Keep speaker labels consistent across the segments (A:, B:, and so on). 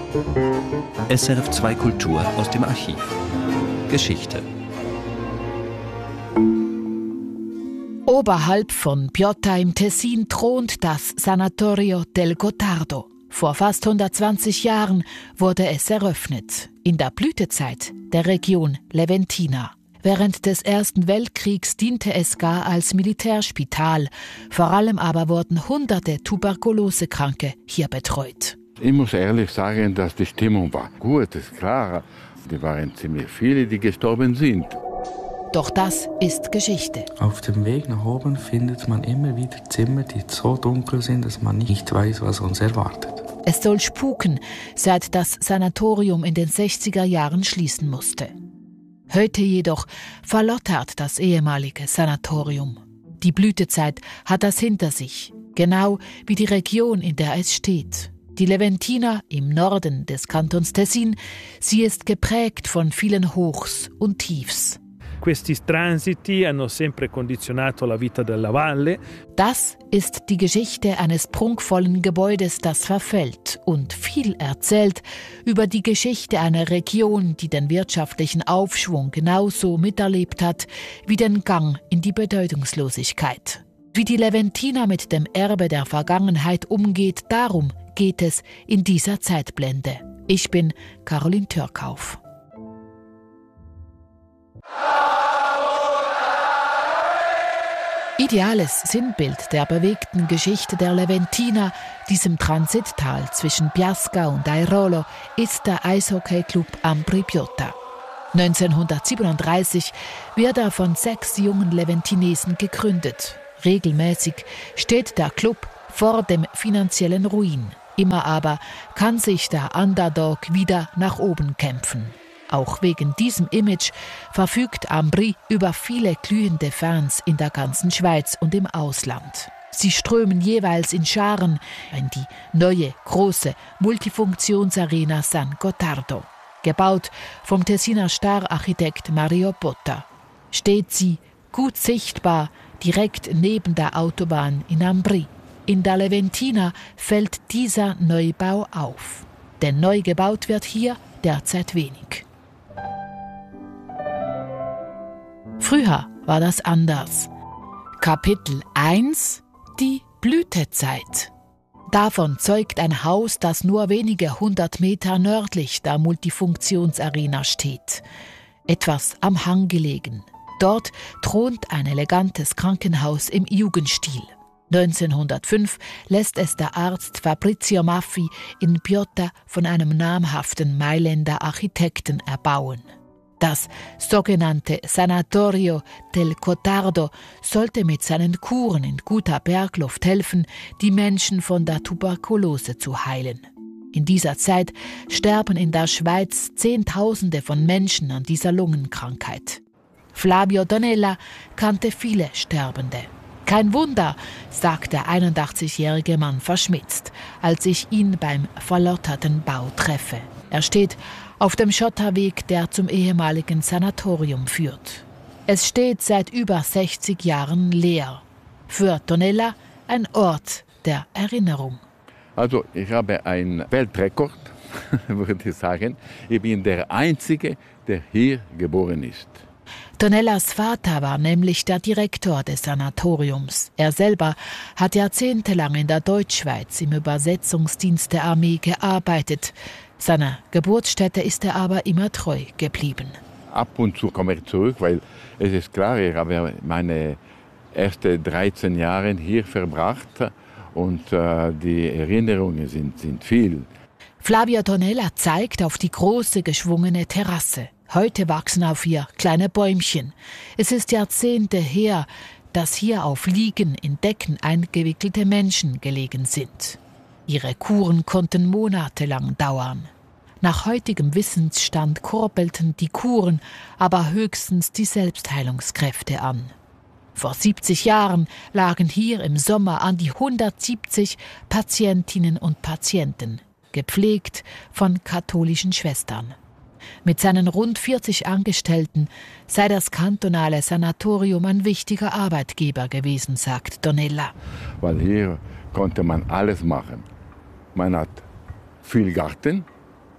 A: SRF 2 Kultur aus dem Archiv. Geschichte.
B: Oberhalb von Piotta im Tessin thront das Sanatorio del Gottardo. Vor fast 120 Jahren wurde es eröffnet, in der Blütezeit der Region Leventina. Während des Ersten Weltkriegs diente es gar als Militärspital. Vor allem aber wurden hunderte Tuberkulosekranke hier betreut.
C: Ich muss ehrlich sagen, dass die Stimmung war gut, ist klar. Die waren ziemlich viele, die gestorben sind.
B: Doch das ist Geschichte.
D: Auf dem Weg nach oben findet man immer wieder Zimmer, die so dunkel sind, dass man nicht weiß, was uns erwartet.
B: Es soll spuken, seit das Sanatorium in den 60er Jahren schließen musste. Heute jedoch verlottert das ehemalige Sanatorium. Die Blütezeit hat das hinter sich, genau wie die Region, in der es steht. Die Leventina im Norden des Kantons Tessin, sie ist geprägt von vielen Hochs und Tiefs.
E: Questi transiti hanno sempre condizionato la vita della valle.
B: Das ist die Geschichte eines prunkvollen Gebäudes, das verfällt und viel erzählt über die Geschichte einer Region, die den wirtschaftlichen Aufschwung genauso miterlebt hat wie den Gang in die Bedeutungslosigkeit. Wie die Leventina mit dem Erbe der Vergangenheit umgeht, darum geht es in dieser Zeitblende. Ich bin Caroline Türkauf. Ideales Sinnbild der bewegten Geschichte der Leventina, diesem Transittal zwischen Biasca und Airolo, ist der Eishockeyclub Ampri Piotta. 1937 wird er von 6 jungen Leventinesen gegründet. Regelmäßig steht der Club vor dem finanziellen Ruin. Immer aber kann sich der Underdog wieder nach oben kämpfen. Auch wegen diesem Image verfügt Ampri über viele glühende Fans in der ganzen Schweiz und im Ausland. Sie strömen jeweils in Scharen in die neue, große Multifunktionsarena San Gottardo. Gebaut vom Tessiner Star-Architekt Mario Botta. Steht sie gut sichtbar direkt neben der Autobahn in Ampri. In der Leventina fällt dieser Neubau auf. Denn neu gebaut wird hier derzeit wenig. Früher war das anders. Kapitel 1: Die Blütezeit. Davon zeugt ein Haus, das nur wenige 100 Meter nördlich der Multifunktionsarena steht. Etwas am Hang gelegen. Dort thront ein elegantes Krankenhaus im Jugendstil. 1905 lässt es der Arzt Fabrizio Maffi in Piotta von einem namhaften Mailänder Architekten erbauen. Das sogenannte Sanatorio del Gottardo sollte mit seinen Kuren in guter Bergluft helfen, die Menschen von der Tuberkulose zu heilen. In dieser Zeit sterben in der Schweiz Zehntausende von Menschen an dieser Lungenkrankheit. Flavio Donella kannte viele Sterbende. Kein Wunder, sagt der 81-jährige Mann verschmitzt, als ich ihn beim verlotterten Bau treffe. Er steht auf dem Schotterweg, der zum ehemaligen Sanatorium führt. Es steht seit über 60 Jahren leer. Für Donella ein Ort der Erinnerung.
C: Also ich habe einen Weltrekord, würde ich sagen. Ich bin der Einzige, der hier geboren ist.
B: Donellas Vater war nämlich der Direktor des Sanatoriums. Er selber hat jahrzehntelang in der Deutschschweiz im Übersetzungsdienst der Armee gearbeitet. Seiner Geburtsstätte ist er aber immer treu geblieben.
C: Ab und zu komme ich zurück, weil es ist klar, ich habe meine ersten 13 Jahre hier verbracht und die Erinnerungen sind viel.
B: Flavio Donella zeigt auf die große, geschwungene Terrasse. Heute wachsen auf ihr kleine Bäumchen. Es ist Jahrzehnte her, dass hier auf Liegen in Decken eingewickelte Menschen gelegen sind. Ihre Kuren konnten monatelang dauern. Nach heutigem Wissensstand kurbelten die Kuren aber höchstens die Selbstheilungskräfte an. Vor 70 Jahren lagen hier im Sommer an die 170 Patientinnen und Patienten, gepflegt von katholischen Schwestern. Mit seinen rund 40 Angestellten sei das kantonale Sanatorium ein wichtiger Arbeitgeber gewesen, sagt Donella.
C: Weil hier konnte man alles machen. Man hat viel Garten,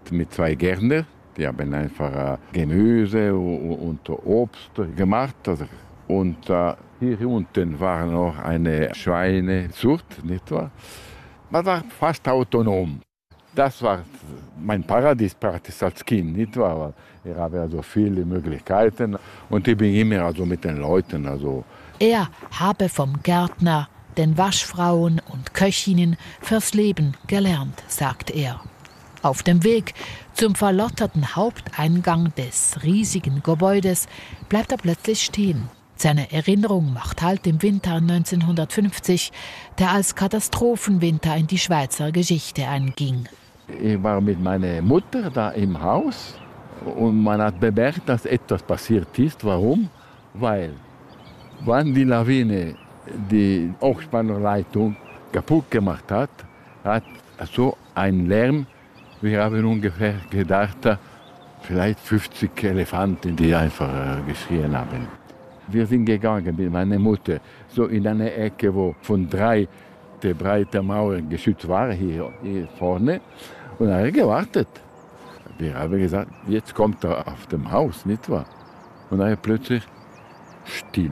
C: mit 2 Gärtnern. Die haben einfach Gemüse und Obst gemacht. Und hier unten war noch eine Schweinezucht, nicht wahr? Man war fast autonom. Das war mein Paradies praktisch als Kind, nicht wahr? Ich habe also viele Möglichkeiten und ich bin immer also mit den Leuten. Also.
B: Er habe vom Gärtner, den Waschfrauen und Köchinnen fürs Leben gelernt, sagt er. Auf dem Weg zum verlotterten Haupteingang des riesigen Gebäudes bleibt er plötzlich stehen. Seine Erinnerung macht Halt im Winter 1950, der als Katastrophenwinter in die Schweizer Geschichte einging.
C: Ich war mit meiner Mutter da im Haus und man hat bemerkt, dass etwas passiert ist. Warum? Weil, wenn die Lawine die Hochspannungsleitung kaputt gemacht hat, hat so ein Lärm. Wir haben ungefähr gedacht, vielleicht 50 Elefanten, die einfach geschrien haben. Wir sind gegangen mit meiner Mutter, so in eine Ecke, wo von 3 der breite Mauern geschützt war, hier vorne. Und er hat gewartet. Wir haben gesagt, jetzt kommt er auf dem Haus, nicht wahr? Und er plötzlich still.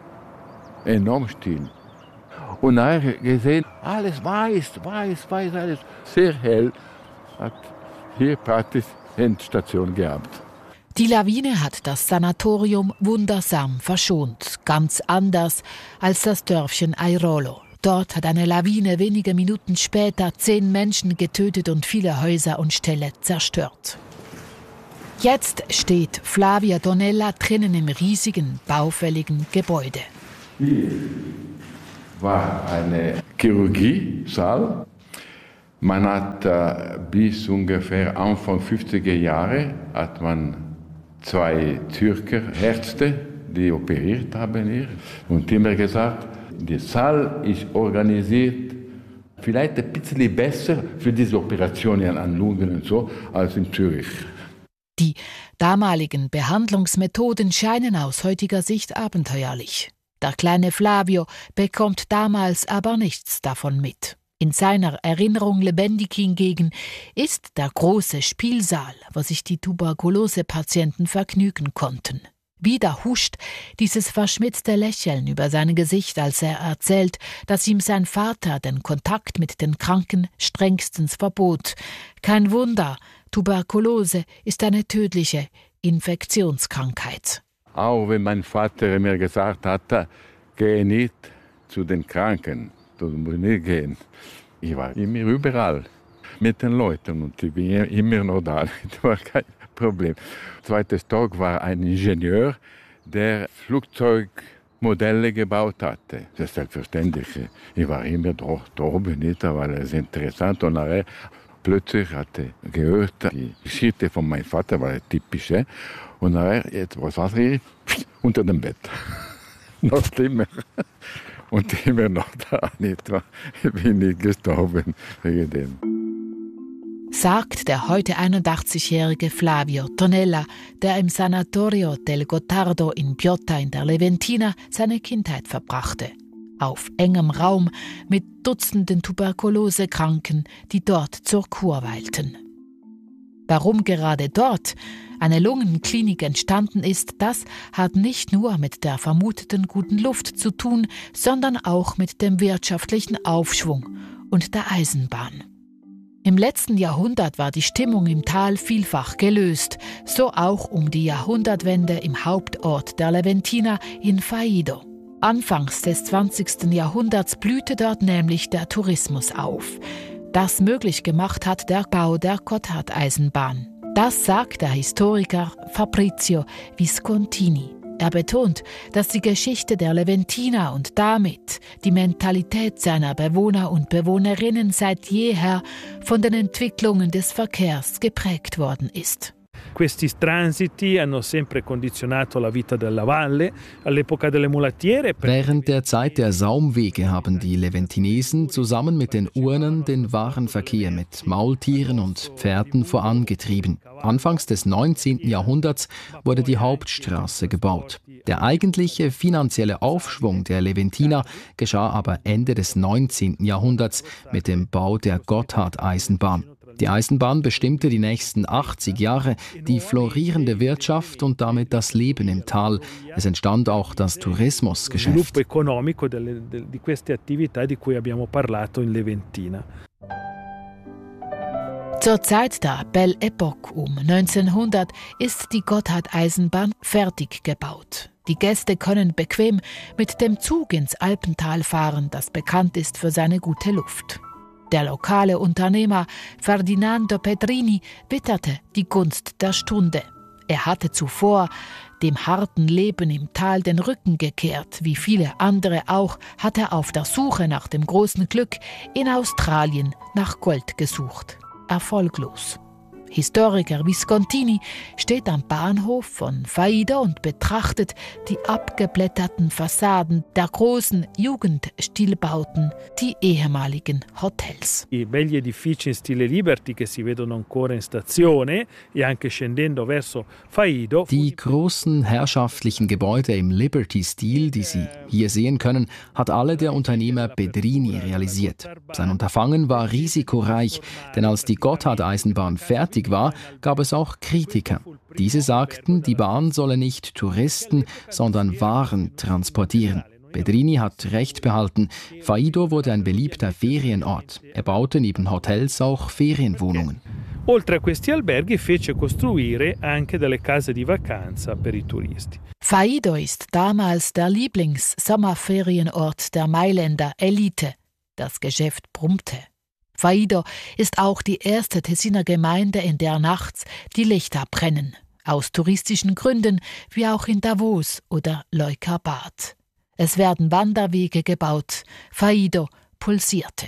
C: Enorm still. Und er hat gesehen, alles weiß, alles sehr hell. Hat hier praktisch Endstation gehabt.
B: Die Lawine hat das Sanatorium wundersam verschont, ganz anders als das Dörfchen Airolo. Dort hat eine Lawine wenige Minuten später 10 Menschen getötet und viele Häuser und Ställe zerstört. Jetzt steht Flavio Tonella drinnen im riesigen, baufälligen Gebäude.
C: Hier war eine Chirurgiesaal. Man hat bis ungefähr Anfang 50er Jahre hat man 2 Zürcher Ärzte, die operiert haben hier, und immer gesagt, der Saal ist organisiert vielleicht ein bisschen besser für diese Operationen an Lungen und so als in Zürich.
B: Die damaligen Behandlungsmethoden scheinen aus heutiger Sicht abenteuerlich. Der kleine Flavio bekommt damals aber nichts davon mit. In seiner Erinnerung lebendig hingegen ist der große Spielsaal, wo sich die Tuberkulose-Patienten vergnügen konnten. Wieder huscht dieses verschmitzte Lächeln über sein Gesicht, als er erzählt, dass ihm sein Vater den Kontakt mit den Kranken strengstens verbot. Kein Wunder, Tuberkulose ist eine tödliche Infektionskrankheit.
C: Auch wenn mein Vater mir gesagt hat, geh nicht zu den Kranken, du musst nicht gehen. Ich war immer überall mit den Leuten und ich bin immer noch da, das war kein Problem. Zweiter Stock war ein Ingenieur, der Flugzeugmodelle gebaut hatte. Das ist selbstverständlich. Ich war immer da oben, nicht, weil es interessant und nachher plötzlich hatte ich gehört, die Geschichte von meinem Vater war typisch. Und nachher, jetzt, was war ich? Unter dem Bett. Noch schlimmer. Und immer noch da, nicht wahr? Bin ich gestorben wegen dem.
B: Sagt der heute 81-jährige Flavio Tonella, der im Sanatorio del Gottardo in Biotta in der Leventina seine Kindheit verbrachte. Auf engem Raum mit Dutzenden Tuberkulosekranken, die dort zur Kur weilten. Warum gerade dort eine Lungenklinik entstanden ist, das hat nicht nur mit der vermuteten guten Luft zu tun, sondern auch mit dem wirtschaftlichen Aufschwung und der Eisenbahn. Im letzten Jahrhundert war die Stimmung im Tal vielfach gelöst, so auch um die Jahrhundertwende im Hauptort der Leventina in Faido. Anfangs des 20. Jahrhunderts blühte dort nämlich der Tourismus auf. Das möglich gemacht hat der Bau der Gotthardeisenbahn. Das sagt der Historiker Fabrizio Viscontini. Er betont, dass die Geschichte der Leventina und damit die Mentalität seiner Bewohner und Bewohnerinnen seit jeher von den Entwicklungen des Verkehrs geprägt worden ist.
E: Questi transiti hanno sempre condizionato la vita della valle. All'epoca delle mulattiere.
F: Während der Zeit der Saumwege haben die Leventinesen zusammen mit den Urnern den Warenverkehr mit Maultieren und Pferden vorangetrieben. Anfangs des 19. Jahrhunderts wurde die Hauptstraße gebaut. Der eigentliche finanzielle Aufschwung der Leventina geschah aber Ende des 19. Jahrhunderts mit dem Bau der Gotthardeisenbahn. Die Eisenbahn bestimmte die nächsten 80 Jahre die florierende Wirtschaft und damit das Leben im Tal. Es entstand auch das Tourismusgeschäft.
B: Zur Zeit der Belle Époque um 1900 ist die Gotthardeisenbahn fertig gebaut. Die Gäste können bequem mit dem Zug ins Alpental fahren, das bekannt ist für seine gute Luft. Der lokale Unternehmer Ferdinando Pedrini witterte die Gunst der Stunde. Er hatte zuvor dem harten Leben im Tal den Rücken gekehrt. Wie viele andere auch, hat er auf der Suche nach dem großen Glück in Australien nach Gold gesucht. Erfolglos. Historiker Viscontini steht am Bahnhof von Faido und betrachtet die abgeblätterten Fassaden der großen Jugendstilbauten, die ehemaligen Hotels.
E: I begli edifici in stile Liberty che si vedono ancora in stazione e anche scendendo verso Faido.
F: Die großen herrschaftlichen Gebäude im Liberty-Stil, die Sie hier sehen können, hat alle der Unternehmer Pedrini realisiert. Sein Unterfangen war risikoreich, denn als die Gotthardeisenbahn fertig war, gab es auch Kritiker. Diese sagten, die Bahn solle nicht Touristen, sondern Waren transportieren. Pedrini hat recht behalten. Faido wurde ein beliebter Ferienort. Er baute neben Hotels auch Ferienwohnungen.
E: Oltre a questi alberghi fece costruire anche delle case di vacanza per i turisti.
B: Faido ist damals der Lieblings-Sommerferienort der Mailänder Elite. Das Geschäft brummte. Faido ist auch die erste Tessiner Gemeinde, in der nachts die Lichter brennen. Aus touristischen Gründen, wie auch in Davos oder Leukerbad. Es werden Wanderwege gebaut. Faido pulsierte.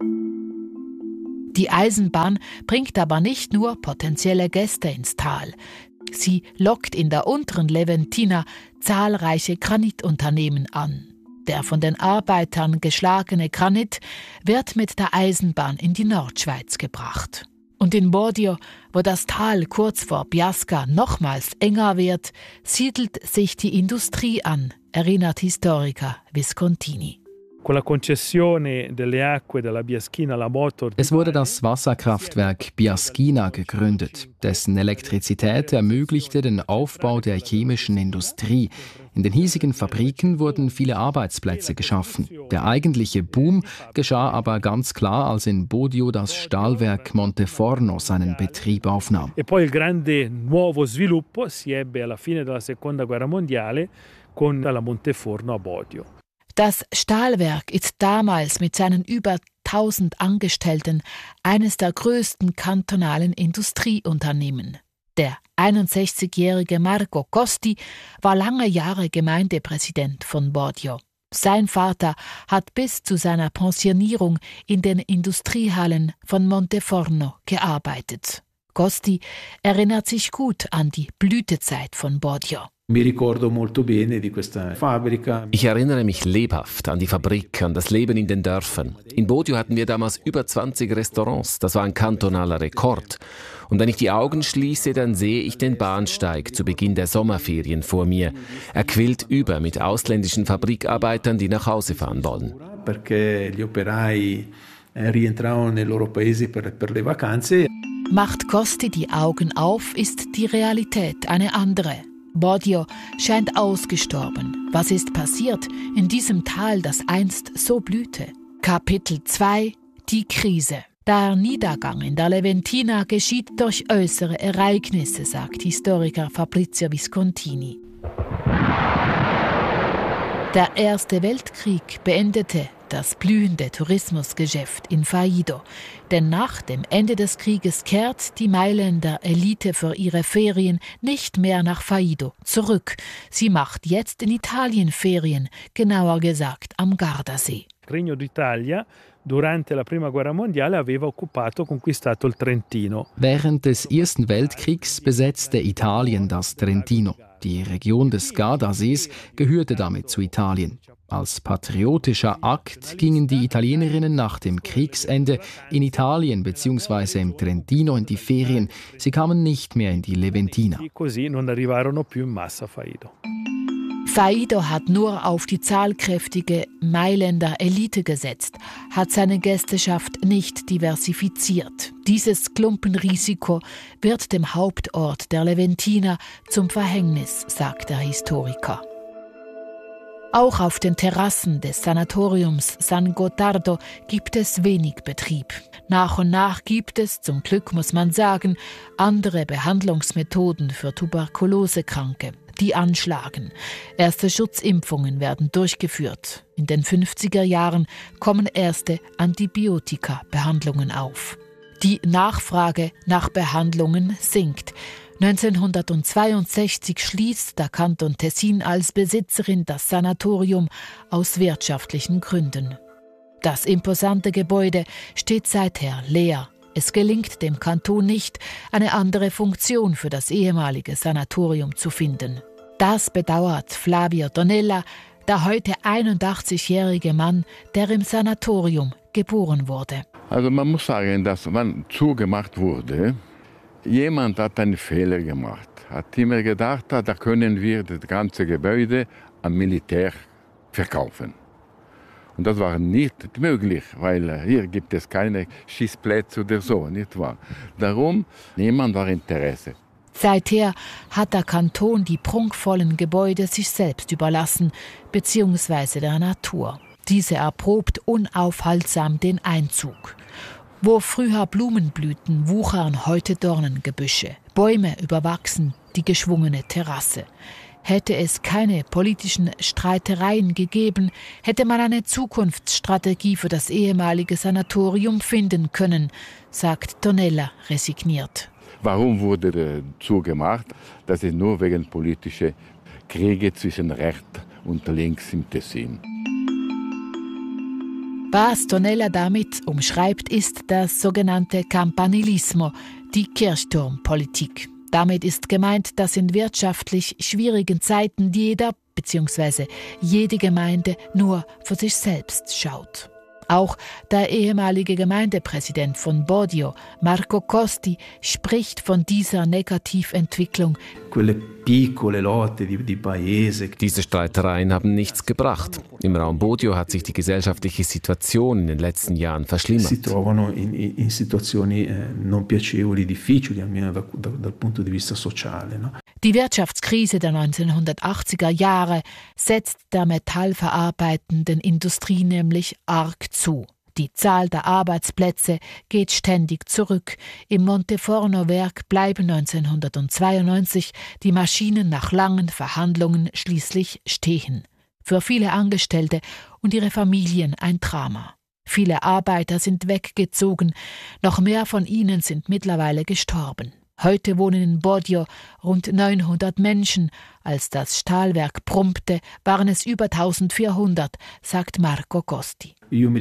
B: Die Eisenbahn bringt aber nicht nur potenzielle Gäste ins Tal. Sie lockt in der unteren Leventina zahlreiche Granitunternehmen an. Der von den Arbeitern geschlagene Granit wird mit der Eisenbahn in die Nordschweiz gebracht. Und in Bodio, wo das Tal kurz vor Biasca nochmals enger wird, siedelt sich die Industrie an, erinnert Historiker Viscontini.
F: Es wurde das Wasserkraftwerk Biaschina gegründet, dessen Elektrizität ermöglichte den Aufbau der chemischen Industrie. In den hiesigen Fabriken wurden viele Arbeitsplätze geschaffen. Der eigentliche Boom geschah aber ganz klar, als in Bodio das Stahlwerk Monteforno seinen Betrieb aufnahm.
E: E poi il grande nuovo sviluppo si ebbe alla fine della Seconda Guerra Mondiale con la Monteforno a Bodio.
B: Das Stahlwerk ist damals mit seinen über 1000 Angestellten eines der größten kantonalen Industrieunternehmen. Der 61-jährige Marco Costi war lange Jahre Gemeindepräsident von Bodio. Sein Vater hat bis zu seiner Pensionierung in den Industriehallen von Monteforno gearbeitet. Costi erinnert sich gut an die Blütezeit von Bodio.
G: Ich erinnere mich lebhaft an die Fabrik, an das Leben in den Dörfern. In Bodio hatten wir damals über 20 Restaurants. Das war ein kantonaler Rekord. Und wenn ich die Augen schließe, dann sehe ich den Bahnsteig zu Beginn der Sommerferien vor mir. Er quillt über mit ausländischen Fabrikarbeitern, die nach Hause fahren wollen.
B: Macht Costi die Augen auf, ist die Realität eine andere. Bodio scheint ausgestorben. Was ist passiert in diesem Tal, das einst so blühte? Kapitel 2: Die Krise. Der Niedergang in der Leventina geschieht durch äußere Ereignisse, sagt Historiker Fabrizio Viscontini. Der Erste Weltkrieg beendete das blühende Tourismusgeschäft in Faido. Denn nach dem Ende des Krieges kehrt die Mailänder Elite für ihre Ferien nicht mehr nach Faido zurück. Sie macht jetzt in Italien Ferien, genauer gesagt am Gardasee.
E: Regno d'Italia durante la Prima Guerra Mondiale aveva occupato, conquistato il Trentino.
F: Während des Ersten Weltkriegs besetzte Italien das Trentino. Die Region des Gardasees gehörte damit zu Italien. Als patriotischer Akt gingen die Italienerinnen nach dem Kriegsende in Italien bzw. im Trentino in die Ferien. Sie kamen nicht mehr in die Leventina.
B: Faido hat nur auf die zahlkräftige Mailänder Elite gesetzt, hat seine Gästeschaft nicht diversifiziert. Dieses Klumpenrisiko wird dem Hauptort der Leventiner zum Verhängnis, sagt der Historiker. Auch auf den Terrassen des Sanatoriums San Gottardo gibt es wenig Betrieb. Nach und nach gibt es, zum Glück muss man sagen, andere Behandlungsmethoden für Tuberkulosekranke, die anschlagen. Erste Schutzimpfungen werden durchgeführt. In den 50er Jahren kommen erste Antibiotika-Behandlungen auf. Die Nachfrage nach Behandlungen sinkt. 1962 schließt der Kanton Tessin als Besitzerin das Sanatorium aus wirtschaftlichen Gründen. Das imposante Gebäude steht seither leer. Es gelingt dem Kanton nicht, eine andere Funktion für das ehemalige Sanatorium zu finden. Das bedauert Flavio Donella, der heute 81-jährige Mann, der im Sanatorium geboren wurde.
C: Also man muss sagen, dass wann zugemacht wurde, jemand hat einen Fehler gemacht. Hat immer gedacht, da können wir das ganze Gebäude am Militär verkaufen. Und das war nicht möglich, weil hier gibt es keine Schießplätze oder so, nicht wahr? Darum, niemand war Interesse.
B: Seither hat der Kanton die prunkvollen Gebäude sich selbst überlassen, beziehungsweise der Natur. Diese erprobt unaufhaltsam den Einzug. Wo früher Blumen blühten, wuchern heute Dornengebüsche. Bäume überwachsen die geschwungene Terrasse. Hätte es keine politischen Streitereien gegeben, hätte man eine Zukunftsstrategie für das ehemalige Sanatorium finden können, sagt Donella resigniert.
C: Warum wurde zugemacht? Das ist nur wegen politischer Kriege zwischen rechts und links im Tessin.
B: Was Donella damit umschreibt, ist das sogenannte Campanilismo, die Kirchturmpolitik. Damit ist gemeint, dass in wirtschaftlich schwierigen Zeiten jeder bzw. jede Gemeinde nur für sich selbst schaut. Auch der ehemalige Gemeindepräsident von Bodio, Marco Costi, spricht von dieser Negativentwicklung.
G: Diese Streitereien haben nichts gebracht. Im Raum Bodio hat sich die gesellschaftliche Situation in den letzten Jahren verschlimmert.
B: Die Wirtschaftskrise der 1980er Jahre setzt der metallverarbeitenden Industrie nämlich arg zu. Die Zahl der Arbeitsplätze geht ständig zurück. Im Monteforno-Werk bleiben 1992 die Maschinen nach langen Verhandlungen schließlich stehen. Für viele Angestellte und ihre Familien ein Drama. Viele Arbeiter sind weggezogen, noch mehr von ihnen sind mittlerweile gestorben. Heute wohnen in Bodio rund 900 Menschen. Als das Stahlwerk brummte, waren es über 1400, sagt Marco Costi.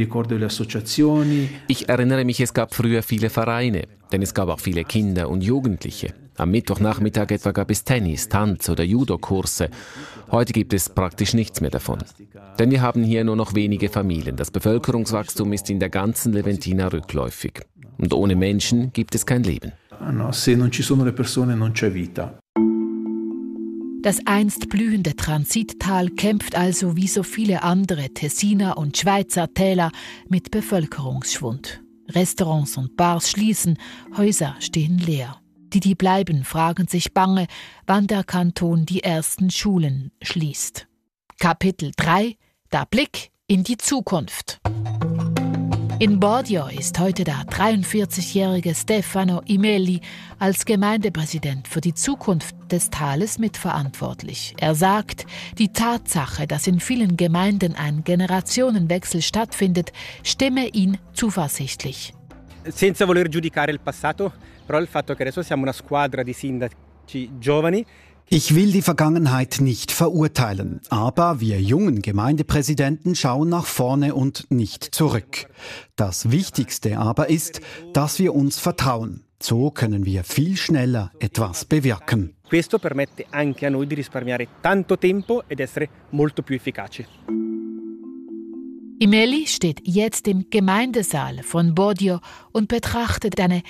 G: Ich erinnere mich, es gab früher viele Vereine, denn es gab auch viele Kinder und Jugendliche. Am Mittwochnachmittag etwa gab es Tennis, Tanz- oder Judo-Kurse. Heute gibt es praktisch nichts mehr davon. Denn wir haben hier nur noch wenige Familien. Das Bevölkerungswachstum ist in der ganzen Leventina rückläufig. Und ohne Menschen gibt es kein Leben.
H: Se non ci sono le persone non c'è vita.
B: Das einst blühende Transittal kämpft also wie so viele andere Tessiner und Schweizer Täler mit Bevölkerungsschwund. Restaurants und Bars schließen, Häuser stehen leer. Die bleiben, fragen sich bange, wann der Kanton die ersten Schulen schließt. Kapitel 3: Der Blick in die Zukunft. In Bodio ist heute der 43-jährige Stefano Imeli als Gemeindepräsident für die Zukunft des Tales mitverantwortlich. Er sagt, die Tatsache, dass in vielen Gemeinden ein Generationenwechsel stattfindet, stimme ihn zuversichtlich.
I: Senza voler giudicare il passato, però il fatto che adesso siamo una squadra di sindaci giovani.
J: Ich will die Vergangenheit nicht verurteilen, aber wir jungen Gemeindepräsidenten schauen nach vorne und nicht zurück. Das Wichtigste aber ist, dass wir uns vertrauen. So können wir viel schneller etwas bewirken.
I: Questo permette anche a noi di risparmiare tanto tempo ed essere molto più efficaci.
B: Imeli steht jetzt im Gemeindesaal von Bodio und betrachtet eine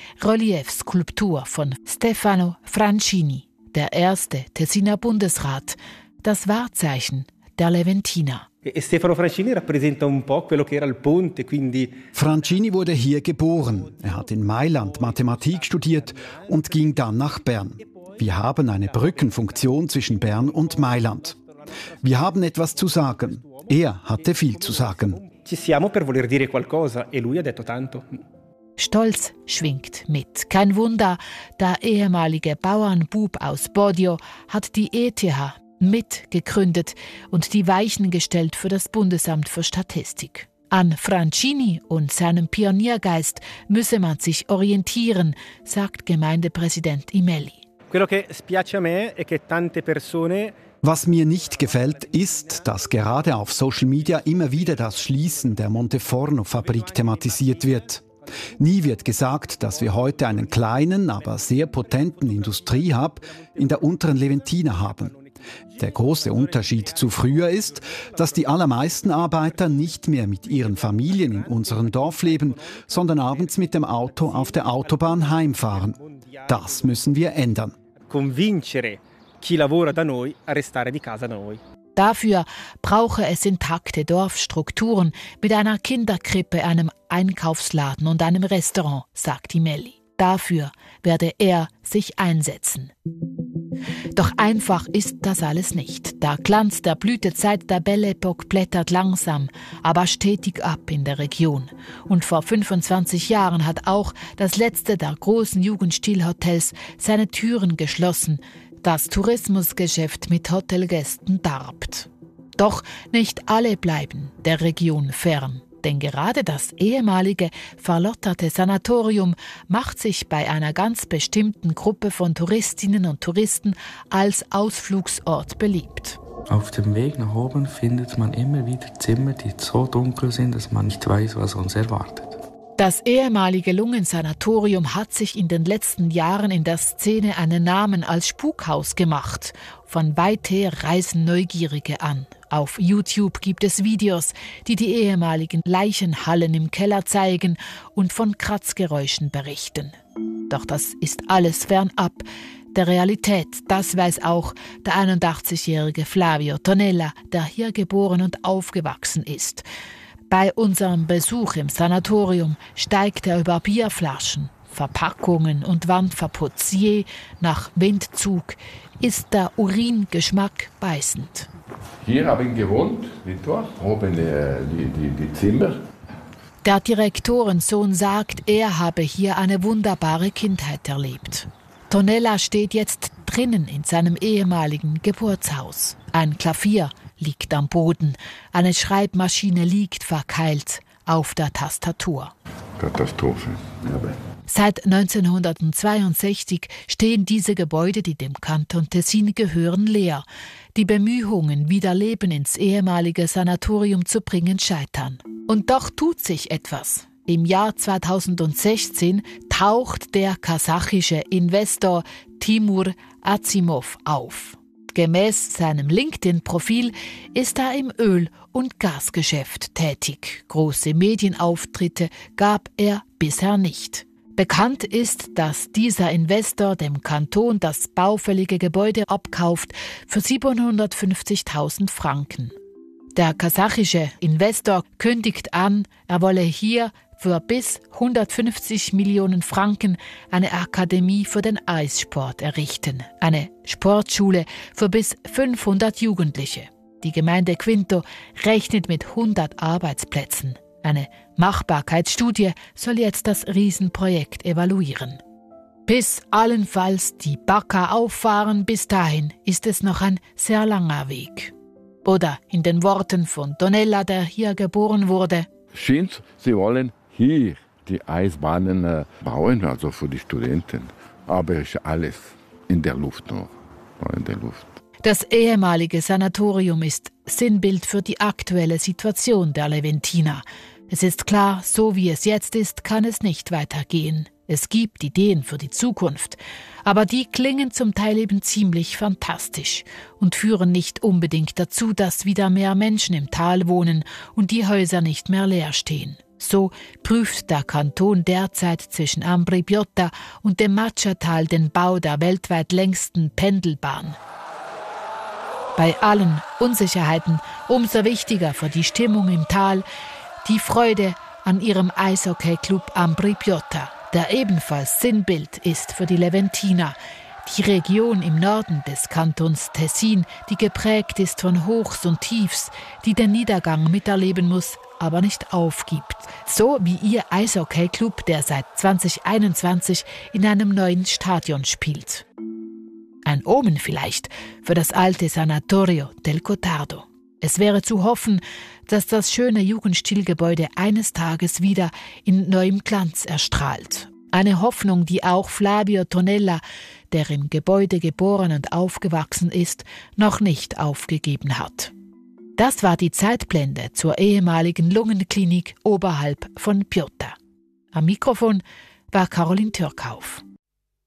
B: Reliefskulptur von Stefano Francini, der erste Tessiner Bundesrat. Das Wahrzeichen der Leventiner.
I: Stefano Francini rappresenta un po' quello che era il ponte, quindi
J: Francini wurde hier geboren. Er hat in Mailand Mathematik studiert und ging dann nach Bern. Wir haben eine Brückenfunktion zwischen Bern und Mailand. Wir haben etwas zu sagen. Er hatte viel zu sagen.
I: Ci siamo per voler dire qualcosa e lui ha detto tanto.
B: Stolz schwingt mit. Kein Wunder, der ehemalige Bauernbub aus Bodio hat die ETH mitgegründet und die Weichen gestellt für das Bundesamt für Statistik. An Francini und seinem Pioniergeist müsse man sich orientieren, sagt Gemeindepräsident Imelli.
I: Quello che spiace a me è che tante persone
J: Was mir nicht gefällt, ist, dass gerade auf Social Media immer wieder das Schließen der Monteforno-Fabrik thematisiert wird. Nie wird gesagt, dass wir heute einen kleinen, aber sehr potenten Industriehub in der unteren Leventina haben. Der große Unterschied zu früher ist, dass die allermeisten Arbeiter nicht mehr mit ihren Familien in unserem Dorf leben, sondern abends mit dem Auto auf der Autobahn heimfahren. Das müssen wir ändern.
I: Convincere chi lavora da noi a restare di casa da noi.
B: Dafür brauche es intakte Dorfstrukturen mit einer Kinderkrippe, einem Einkaufsladen und einem Restaurant, sagt Imelli. Dafür werde er sich einsetzen. Doch einfach ist das alles nicht. Der Glanz der Blütezeit der Belle Époque blättert langsam, aber stetig ab in der Region. Und vor 25 Jahren hat auch das letzte der großen Jugendstilhotels seine Türen geschlossen. Das Tourismusgeschäft mit Hotelgästen darbt. Doch nicht alle bleiben der Region fern. Denn gerade das ehemalige verlotterte Sanatorium macht sich bei einer ganz bestimmten Gruppe von Touristinnen und Touristen als Ausflugsort beliebt.
D: Auf dem Weg nach oben findet man immer wieder Zimmer, die so dunkel sind, dass man nicht weiß, was uns erwartet.
B: Das ehemalige Lungensanatorium hat sich in den letzten Jahren in der Szene einen Namen als Spukhaus gemacht. Von weit her reisen Neugierige an. Auf YouTube gibt es Videos, die die ehemaligen Leichenhallen im Keller zeigen und von Kratzgeräuschen berichten. Doch das ist alles fernab der Realität. Das weiß auch der 81-jährige Flavio Tonella, der hier geboren und aufgewachsen ist. Bei unserem Besuch im Sanatorium steigt er über Bierflaschen, Verpackungen und Wandverputz. Je nach Windzug ist der Uringeschmack beißend.
C: Hier habe ich gewohnt, oben die Zimmer.
B: Der Direktorensohn sagt, er habe hier eine wunderbare Kindheit erlebt. Tonella steht jetzt drinnen in seinem ehemaligen Geburtshaus. Ein Klavier liegt am Boden, eine Schreibmaschine liegt verkeilt auf der Tastatur.
C: Katastrophe. Ja.
B: Seit 1962 stehen diese Gebäude, die dem Kanton Tessin gehören, leer. Die Bemühungen, wieder Leben ins ehemalige Sanatorium zu bringen, scheitern. Und doch tut sich etwas. Im Jahr 2016 taucht der kasachische Investor Timur Azimov auf. Gemäß seinem LinkedIn-Profil ist er im Öl- und Gasgeschäft tätig. Große Medienauftritte gab er bisher nicht. Bekannt ist, dass dieser Investor dem Kanton das baufällige Gebäude abkauft für 750.000 Franken. Der kasachische Investor kündigt an, er wolle hier für bis 150 Millionen Franken eine Akademie für den Eissport errichten, eine Sportschule für bis 500 Jugendliche. Die Gemeinde Quinto rechnet mit 100 Arbeitsplätzen. Eine Machbarkeitsstudie soll jetzt das Riesenprojekt evaluieren. Bis allenfalls die Bagger auffahren, bis dahin ist es noch ein sehr langer Weg. Oder in den Worten von Tonella, der hier geboren wurde:
C: Scheint, sie wollen hier die Eisbahnen bauen, also für die Studenten. Aber ist alles in der Luft noch. In der Luft.
B: Das ehemalige Sanatorium ist Sinnbild für die aktuelle Situation der Leventina. Es ist klar, so wie es jetzt ist, kann es nicht weitergehen. Es gibt Ideen für die Zukunft, aber die klingen zum Teil eben ziemlich fantastisch und führen nicht unbedingt dazu, dass wieder mehr Menschen im Tal wohnen und die Häuser nicht mehr leer stehen. So prüft der Kanton derzeit zwischen Ambri-Piotta und dem Maccia-Tal den Bau der weltweit längsten Pendelbahn. Bei allen Unsicherheiten umso wichtiger für die Stimmung im Tal die Freude an ihrem Eishockey-Club Ambri Piotta, der ebenfalls Sinnbild ist für die Leventiner, die Region im Norden des Kantons Tessin, die geprägt ist von Hochs und Tiefs, die den Niedergang miterleben muss, aber nicht aufgibt. So wie ihr Eishockey-Club, der seit 2021 in einem neuen Stadion spielt. Ein Omen vielleicht für das alte Sanatorio del Cotardo. Es wäre zu hoffen, dass das schöne Jugendstilgebäude eines Tages wieder in neuem Glanz erstrahlt. Eine Hoffnung, die auch Flavio Tonella, der im Gebäude geboren und aufgewachsen ist, noch nicht aufgegeben hat. Das war die Zeitblende zur ehemaligen Lungenklinik oberhalb von Piotta. Am Mikrofon war Caroline Türkauf.